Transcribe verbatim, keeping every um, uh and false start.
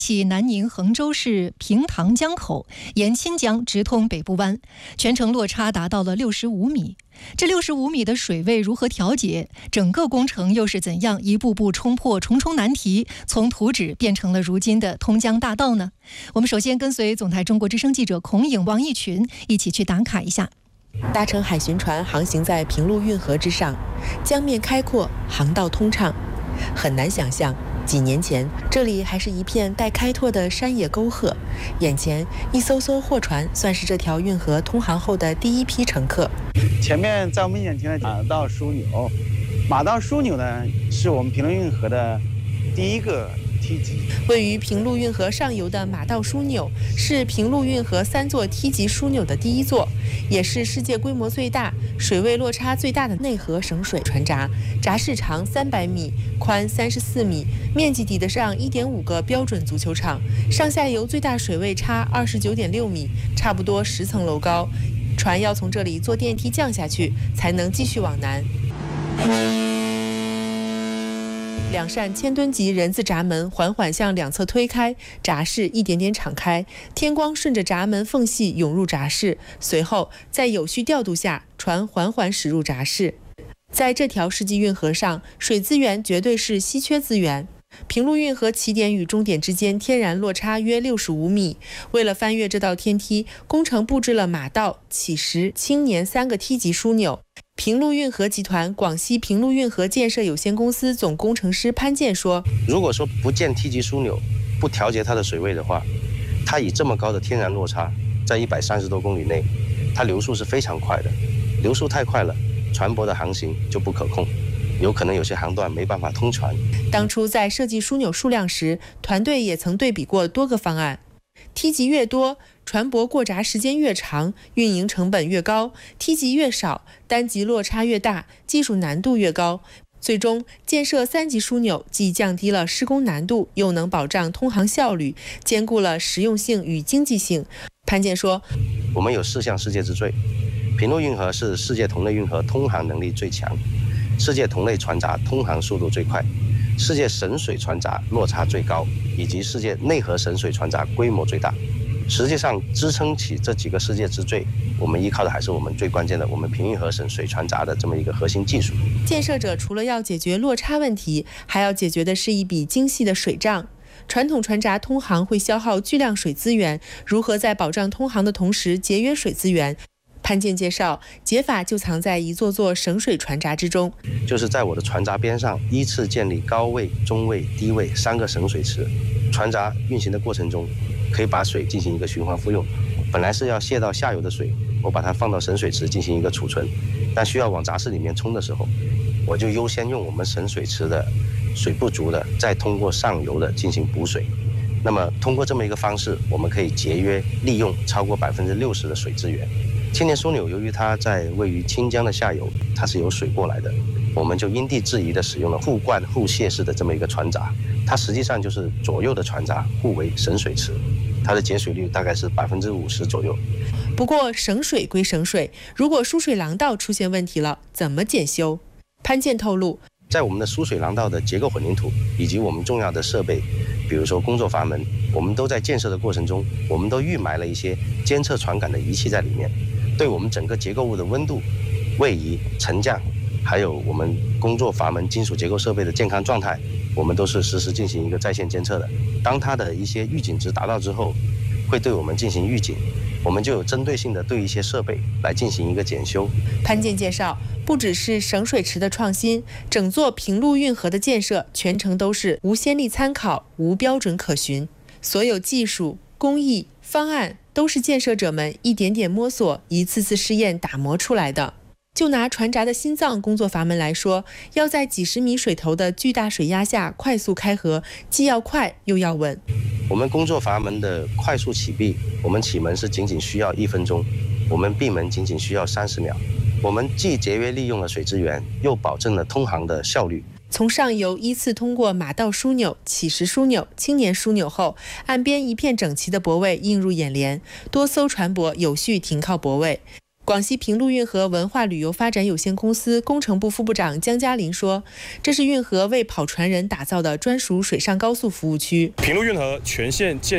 起南宁衡州市平塘江口，沿清江直通北部湾，全程落差达到了六十五米。这六十五米的水位如何调节？整个工程又是怎样一步步冲破重重难题，从图纸变成了如今的通江大道呢？我们首先跟随总台中国之声记者孔颖、王义群一起去打卡一下。 搭乘海巡船航行在平陆运河之上，江面开阔，航道通畅，很难想象几年前这里还是一片待开拓的山野沟壑，眼前一艘艘货船算是这条运河通航后的第一批乘客。 前面在我们眼前的马道枢纽，马道枢纽呢是我们平陆运河的第一个梯级。 位于平陆运河上游的马道枢纽是平陆运河三座梯级枢纽的第一座，也是世界规模最大、水位落差最大的内河省水船闸。闸室长三百米，宽三十四米，面积抵得上 一点五个标准足球场，上下游最大水位差二十九点六米，差不多十层楼高。船要从这里坐电梯降下去，才能继续往南。两扇千吨级人字闸门缓缓向两侧推开，闸室一点点敞开，天光顺着闸门缝隙涌入闸室，随后在有序调度下，船缓缓驶入闸室。在这条世纪运河上，水资源绝对是稀缺资源。平陆运河起点与终点之间天然落差约六十五米，为了翻越这道天梯，工程布置了马道、起石、青年三个梯级枢纽。平陆运河集团广西平陆运河建设有限公司总工程师潘建说， 如果说不建梯级枢纽，不调节它的水位的话，它以这么高的天然落差，在一百三十多公里内，它流速是非常快的，流速太快了，船舶的航行就不可控，有可能有些航段没办法通船。 当初在设计枢纽数量时，团队也曾对比过多个方案，梯级越多，船舶过闸时间越长，运营成本越高；梯级越少，单级落差越大，技术难度越高。最终建设三级枢纽，既降低了施工难度，又能保障通航效率，兼顾了实用性与经济性。潘建说， 我们有四项世界之最，平陆运河是世界同类运河通航能力最强，世界同类船闸通航速度最快，世界省水船闸落差最高，以及世界内河省水船闸规模最大。实际上支撑起这几个世界之最，我们依靠的还是我们最关键的我们平运河省水船闸的这么一个核心技术。 建设者除了要解决落差问题，还要解决的是一笔精细的水账。传统船闸通航会消耗巨量水资源，如何在保障通航的同时节约水资源？潘建介绍，解法就藏在一座座省水船闸之中， 就是在我的船闸边上依次建立高位、中位、低位三个省水池，船闸运行的过程中可以把水进行一个循环复用。本来是要泄到下游的水，我把它放到省水池进行一个储存，但需要往闸室里面冲的时候，我就优先用我们省水池的水不足的，再通过上游的进行补水。那么通过这么一个方式，我们可以节约利用超过百分之六十的水资源。青年枢纽由于它在位于清江的下游，它是有水过来的，我们就因地制宜的使用了互灌互泄式的这么一个船闸，它实际上就是左右的船闸互为省水池，它的节水率大概是百分之五十左右。 不过省水归省水，如果输水廊道出现问题了，怎么检修？潘建透露， 在我们的输水廊道的结构混凝土以及我们重要的设备，比如说工作阀门，我们都在建设的过程中，我们都预埋了一些监测传感的仪器在里面，对我们整个结构物的温度、位移、沉降，还有我们工作阀门金属结构设备的健康状态，我们都是实时进行一个在线监测的。当它的一些预警值达到之后，会对我们进行预警，我们就有针对性的对一些设备来进行一个检修。 潘建介绍，不只是省水池的创新，整座平陆运河的建设全程都是无先例参考、无标准可循，所有技术、工艺、方案都是建设者们一点点摸索、一次次试验打磨出来的。就拿船闸的心脏工作阀门来说，要在几十米水头的巨大水压下快速开合，既要快又要稳。 我们工作阀门的快速起闭，我们起门是仅仅需要一分钟，我们闭门仅仅需要三十秒。我们既节约利用了水资源，又保证了通航的效率。 从上游依次通过马道枢纽、起石枢纽、青年枢纽后，岸边一片整齐的泊位映入眼帘，多艘船舶有序停靠泊位。 广西平陆运河文化旅游发展有限公司工程部副部长江嘉林说，这是运河为跑船人打造的专属水上高速服务区。 平陆运河全线建